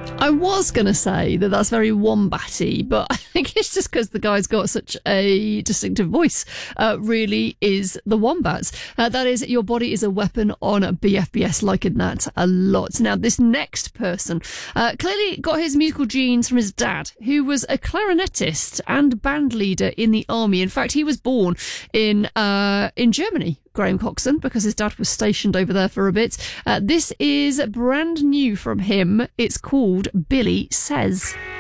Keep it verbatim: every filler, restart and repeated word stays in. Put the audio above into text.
I was going to say that that's very wombatty, but I think it's just because the guy's got such a distinctive voice, uh, really is the Wombats. Uh, that is, Your Body is a Weapon on B F B S, liking that a lot. Now, this next person uh, clearly got his musical genes from his dad, who was a clarinetist and band leader in the army. In fact, he was born in uh, in Germany, Graham Coxon, because his dad was stationed over there for a bit. Uh, this is brand new from him. It's called Billy Says.